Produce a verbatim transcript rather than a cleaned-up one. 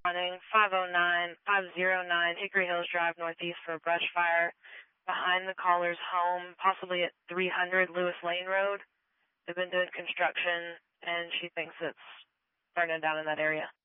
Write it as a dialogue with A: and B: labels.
A: Running five oh nine, five oh nine Hickory Hills Drive Northeast for a brush fire behind the caller's home, possibly at three hundred Lewis Lane Road. They've been doing construction, and she thinks it's burning down in that area.